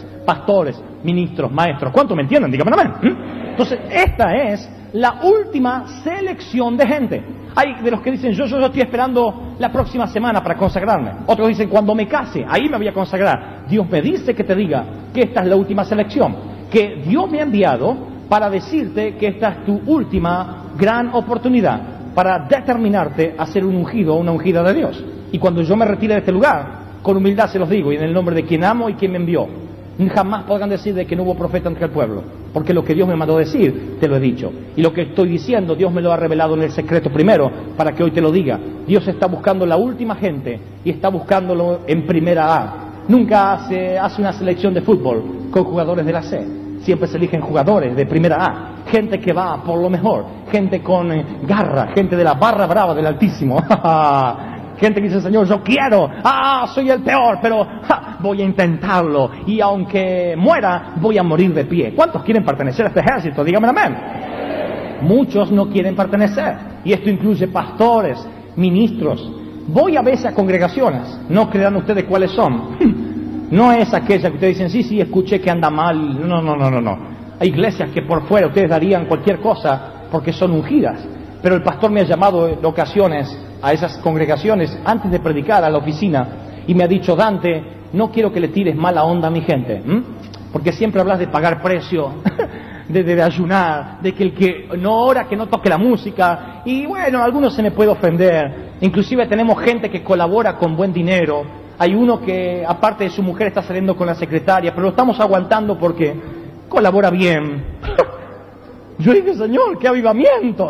pastores, ministros, maestros. ¿Cuántos me entienden? Dígame amén. Entonces, esta es la última selección de gente. Hay de los que dicen, yo estoy esperando la próxima semana para consagrarme. Otros dicen, cuando me case, ahí me voy a consagrar. Dios me dice que te diga que esta es la última selección, que Dios me ha enviado para decirte que esta es tu última gran oportunidad para determinarte a ser un ungido o una ungida de Dios. Y cuando yo me retire de este lugar, con humildad se los digo, y en el nombre de quien amo y quien me envió, jamás podrán decir de que no hubo profeta entre el pueblo, porque lo que Dios me mandó decir, te lo he dicho. Y lo que estoy diciendo, Dios me lo ha revelado en el secreto primero, para que hoy te lo diga. Dios está buscando la última gente, y está buscándolo en primera A. Nunca hace una selección de fútbol con jugadores de la C. Siempre se eligen jugadores de primera A. Gente que va por lo mejor, gente con garra, gente de la barra brava del Altísimo. Gente que dice, Señor, yo quiero, soy el peor, pero voy a intentarlo, y aunque muera, voy a morir de pie. ¿Cuántos quieren pertenecer a este ejército? Dígame amén. Muchos no quieren pertenecer, y esto incluye pastores, ministros. Voy a veces a congregaciones, no crean ustedes cuáles son. No es aquella que ustedes dicen, sí, escuché que anda mal. No. Hay iglesias que por fuera ustedes darían cualquier cosa porque son ungidas. Pero el pastor me ha llamado en ocasiones a esas congregaciones antes de predicar a la oficina y me ha dicho, Dante, no quiero que le tires mala onda a mi gente, porque siempre hablas de pagar precio, de ayunar, de que el que no ora, que no toque la música, y bueno, a algunos se me puede ofender. Inclusive tenemos gente que colabora con buen dinero. Hay uno que aparte de su mujer está saliendo con la secretaria, pero lo estamos aguantando porque colabora bien. Yo dije, Señor, qué avivamiento.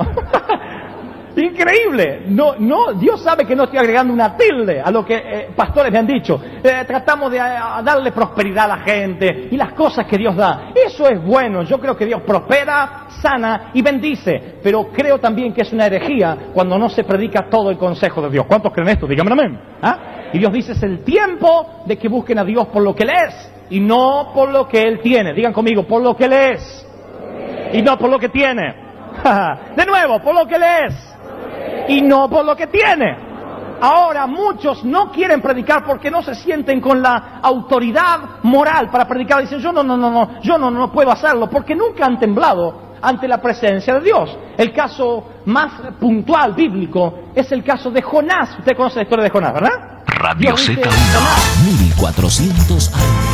Increíble. No, Dios sabe que no estoy agregando una tilde a lo que pastores me han dicho. Tratamos de darle prosperidad a la gente y las cosas que Dios da. Eso es bueno. Yo creo que Dios prospera, sana y bendice. Pero creo también que es una herejía cuando no se predica todo el consejo de Dios. ¿Cuántos creen esto? Díganme amén. Y Dios dice, es el tiempo de que busquen a Dios por lo que Él es y no por lo que Él tiene. Digan conmigo, por lo que Él es y no por lo que tiene. De nuevo, por lo que Él es y no por lo que tiene. Ahora muchos no quieren predicar porque no se sienten con la autoridad moral para predicar. Dicen, yo no puedo hacerlo, porque nunca han temblado ante la presencia de Dios. El caso más puntual bíblico es el caso de Jonás. Usted conoce la historia de Jonás, ¿verdad? Radio Z1, 1400 AM.